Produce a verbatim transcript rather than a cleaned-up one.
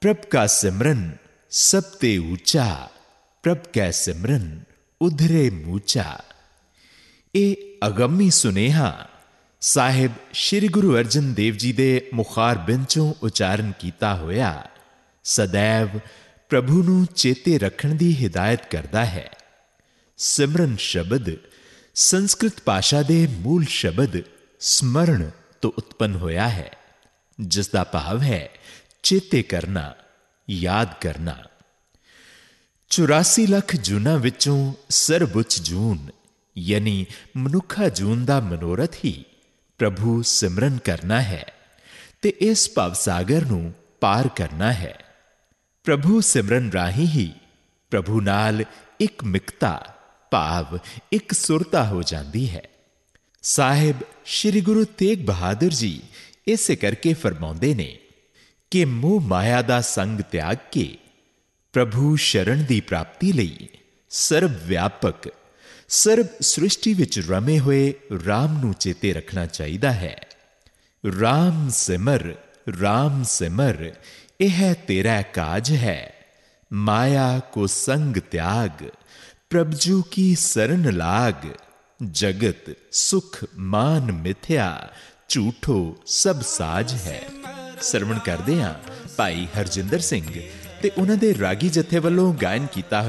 प्रभ का सिमरन सब ते ऊंचा, प्रभ कै सिमरन उधरे मूचा। ये अगम्मी सुनेहा साहिब श्री गुरु अर्जन देव जी दे मुखार बिंचों उचारण कीता होया सदैव प्रभु नूं चेते रखण दी हिदायत करदा है। सिमरन शब्द संस्कृत भाषा दे मूल शब्द स्मरण तो उत्पन्न होया है, जिसका भाव है चेते करना, याद करना। चौरासी लख जूना विचों सरबुच जून यानी मनुखा जून का मनोरथ ही प्रभु सिमरन करना है ते इस भवसागर नूं पार करना है। प्रभु सिमरन राही ही प्रभु नाल एक मिकता भाव एक सुरता हो जाती है। साहिब श्री गुरु तेग बहादुर जी इसे करके फरमाउंदे ने कि मोह माया दा संग त्याग के प्रभु शरण दी प्राप्ति लई सर्व व्यापक सर्व सृष्टि विच रमे हुए राम नूं चेते रखना चाहिदा है। राम सिमर राम सिमर यह तेरा काज है, माया को संग त्याग प्रभजू की सरन लाग। जगत सुख मान मिथ्या झूठो सब साज है। सरवण करदे हां भाई हरजिंदर सिंह ते उन्हां दे रागी जथे वल्लों गायन कीता